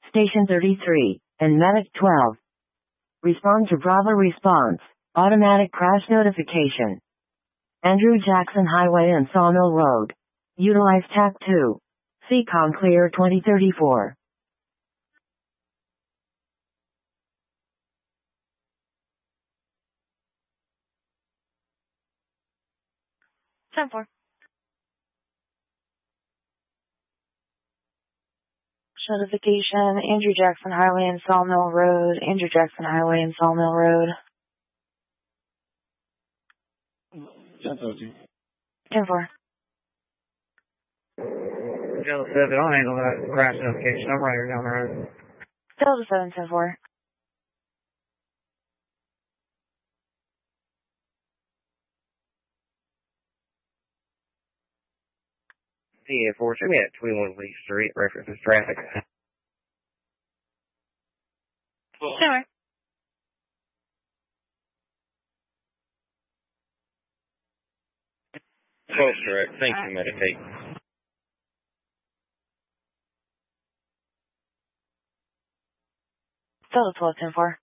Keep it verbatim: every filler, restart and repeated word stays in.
Station thirty-three, and Medic twelve. Respond to Bravo response. Automatic crash notification. Andrew Jackson Highway and Sawmill Road. Utilize T A C two. C COM clear twenty thirty-four. ten four. Notification, Andrew Jackson Highway and Sawmill Road, Andrew Jackson Highway and Sawmill Road. ten four. Delta seven, I'll handle that crash notification. I'm right here down the road. Delta seven, ten four. P A four, show me at twenty-one Lee Street, references traffic. Sure. Close, correct. Thank you, Medicaid. Delta twelve, ten four.